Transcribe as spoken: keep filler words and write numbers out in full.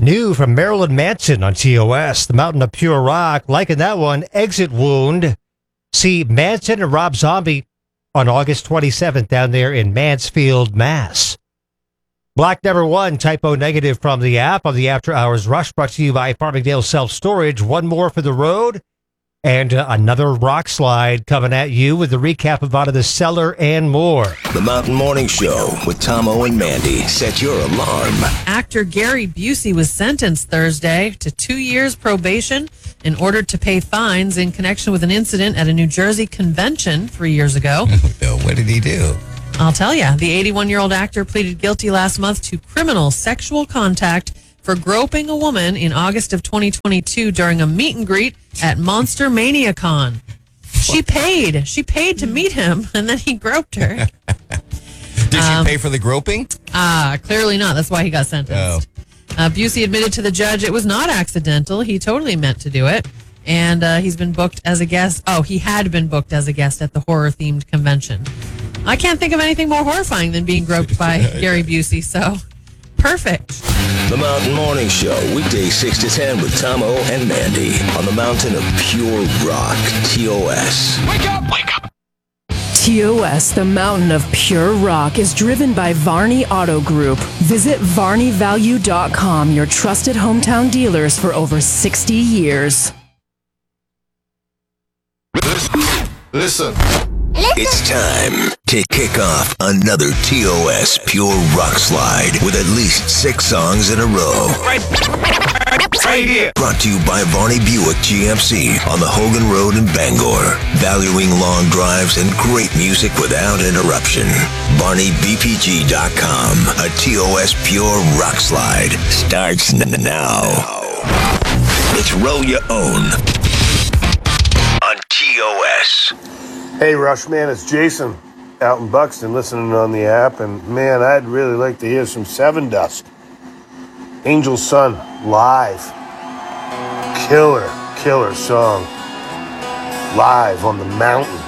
New from Marilyn Manson on T O S, The Mountain of Pure Rock. Liking that one, Exit Wound. See Manson and Rob Zombie on August twenty-seventh down there in Mansfield, Mass. Black Number One, Typo Negative from the app on the After Hours Rush, brought to you by Farmingdale Self Storage. One more for the road, and uh, another rock slide coming at you with the recap of Out of the Cellar and more. The Mountain Morning Show with Tomo and Mandy. Set your alarm. Actor Gary Busey was sentenced Thursday to two years probation in order to pay fines in connection with an incident at a New Jersey convention three years ago. No, what did he do? I'll tell you. The eighty-one-year-old actor pleaded guilty last month to criminal sexual contact for groping a woman in August of twenty twenty-two during a meet and greet at Monster Mania Con. She paid. She paid to meet him, and then he groped her. Did um, she pay for the groping? Ah, uh, clearly not. That's why he got sentenced. Oh. Uh, Busey admitted to the judge it was not accidental. He totally meant to do it. And uh, he's been booked as a guest. Oh, he had been booked as a guest at the horror-themed convention. I can't think of anything more horrifying than being groped by Gary Busey, so perfect. The Mountain Morning Show, weekdays six to ten with Tomo and Mandy on the Mountain of Pure Rock, T O S. Wake up! Wake up! T O S, the Mountain of Pure Rock, is driven by Varney Auto Group. Visit varney value dot com, your trusted hometown dealers for over sixty years. Listen. Listen. It's time to kick off another T O S Pure Rock Slide with at least six songs in a row. Right, right here. Brought to you by Varney Buick G M C on the Hogan Road in Bangor. Valuing long drives and great music without interruption. Varney B P G dot com. A T O S Pure Rock Slide starts n- now. It's Roll Your Own on T O S. Hey, Rush, man, it's Jason out in Buxton listening on the app, and man, I'd really like to hear some Seven Dust. Angel Sun, live. Killer, killer song. Live on the mountain.